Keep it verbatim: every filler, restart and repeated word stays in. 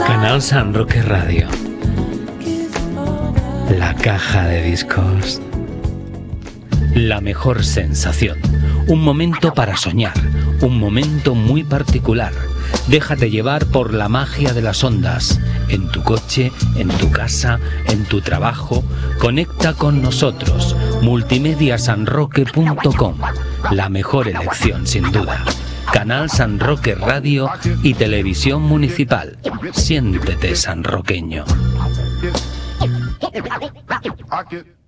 Canal San Roque Radio. La caja de discos. La mejor sensación. Un momento para soñar. Un momento muy particular. Déjate llevar por la magia de las ondas. En tu coche, en tu casa, en tu trabajo. Conecta con nosotros. multimedia san roque punto com. La mejor elección, sin duda. Canal San Roque Radio y Televisión Municipal. Siéntete sanroqueño.